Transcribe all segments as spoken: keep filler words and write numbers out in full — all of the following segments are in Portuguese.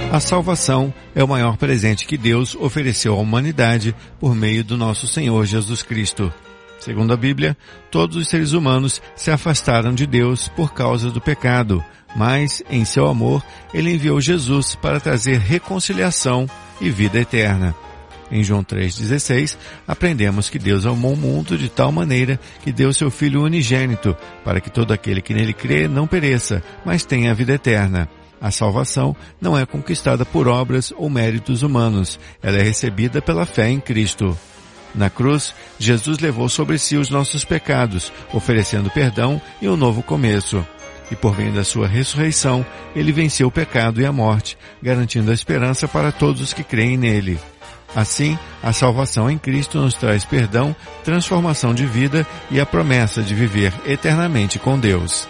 A salvação é o maior presente que Deus ofereceu à humanidade por meio do nosso Senhor Jesus Cristo. Segundo a Bíblia, todos os seres humanos se afastaram de Deus por causa do pecado, mas, em seu amor, Ele enviou Jesus para trazer reconciliação e vida eterna. Em João três dezesseis, aprendemos que Deus amou o mundo de tal maneira que deu seu Filho unigênito, para que todo aquele que nele crê não pereça, mas tenha a vida eterna. A salvação não é conquistada por obras ou méritos humanos, ela é recebida pela fé em Cristo. Na cruz, Jesus levou sobre si os nossos pecados, oferecendo perdão e um novo começo. E por meio da sua ressurreição, Ele venceu o pecado e a morte, garantindo a esperança para todos os que creem nele. Assim, a salvação em Cristo nos traz perdão, transformação de vida e a promessa de viver eternamente com Deus.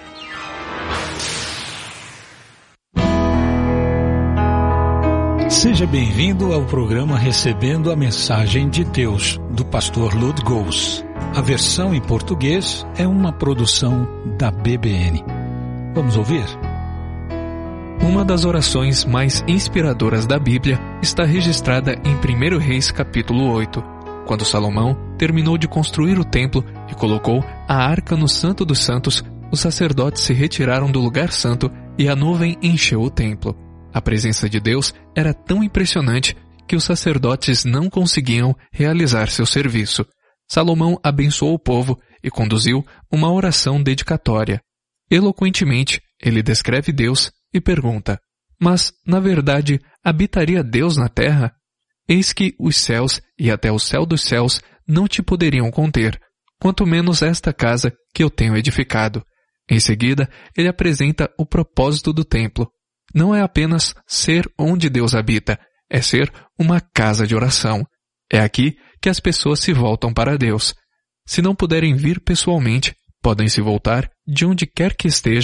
Seja bem-vindo ao programa Recebendo a Mensagem de Deus, do pastor Lud Gous. A versão em português é uma produção da B B N. Vamos ouvir? Uma das orações mais inspiradoras da Bíblia está registrada em primeiro Reis capítulo oito, quando Salomão terminou de construir o templo e colocou a arca no Santo dos Santos. Os sacerdotes se retiraram do lugar santo e a nuvem encheu o templo. A presença de Deus era tão impressionante que os sacerdotes não conseguiam realizar seu serviço. Salomão abençoou o povo e conduziu uma oração dedicatória. Eloquentemente, ele descreve Deus e pergunta: mas, na verdade, habitaria Deus na terra? Eis que os céus e até o céu dos céus não te poderiam conter, quanto menos esta casa que eu tenho edificado. Em seguida, ele apresenta o propósito do templo. Não é apenas ser onde Deus habita, é ser uma casa de oração. É aqui que as pessoas se voltam para Deus. Se não puderem vir pessoalmente, podem se voltar de onde quer que estejam